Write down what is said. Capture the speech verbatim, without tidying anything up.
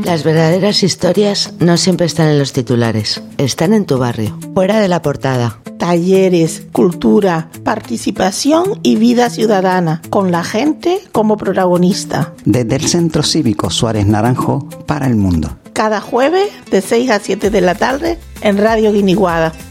Las verdaderas historias no siempre están en los titulares, están en tu barrio, fuera de la portada. Talleres, cultura, participación y vida ciudadana, con la gente como protagonista. Desde el Centro Cívico Suárez Naranjo para el mundo. Cada jueves de seis a siete de la tarde en Radio Guiniguada.